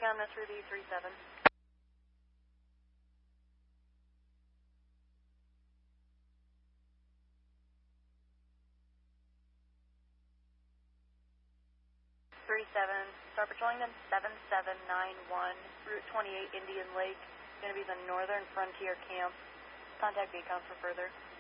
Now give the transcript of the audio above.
on this Ruby 37. 37, start patrolling them 7791, Route 28, Indian Lake. Going to be the Northern Frontier Camp. Contact Beacon for further.